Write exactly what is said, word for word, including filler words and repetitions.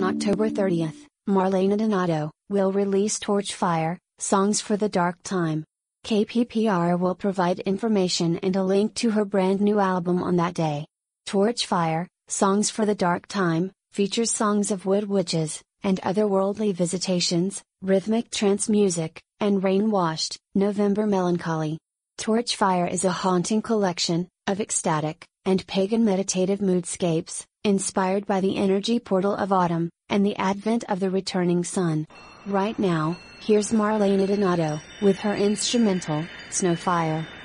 October thirtieth, Marlena Donato will release Torchfire, Songs for the Dark Time. K P P R will provide information and a link to her brand new album on that day. Torchfire, Songs for the Dark Time, features songs of wood witches, and otherworldly visitations, rhythmic trance music, and rain-washed, November melancholy. Torchfire is a haunting collection, of ecstatic, and pagan meditative moodscapes, inspired by the energy portal of autumn, and the advent of the returning sun. Right now, here's Marlena Donato, with her instrumental, Snowfire.